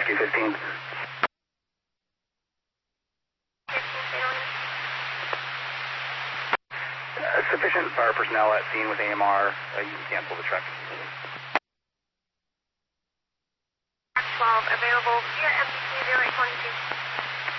Rescue 15. Sufficient fire personnel at scene with AMR. You can cancel the truck. 12 available. Here, MPC 0822.